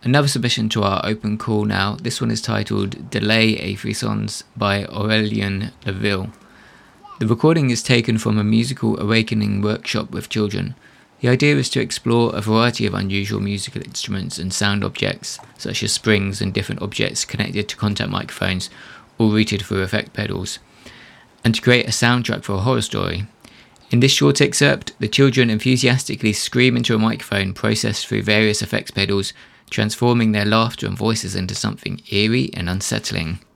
Another submission to our open call now. This one is titled Delay et Frissons by Aurélien Leville. The recording is taken from a musical awakening workshop with children. The idea is to explore a variety of unusual musical instruments and sound objects, such as springs and different objects connected to contact microphones or routed through effect pedals, and to create a soundtrack for a horror story. In this short excerpt, the children enthusiastically scream into a microphone processed through various effects pedals, transforming their laughter and voices into something eerie and unsettling.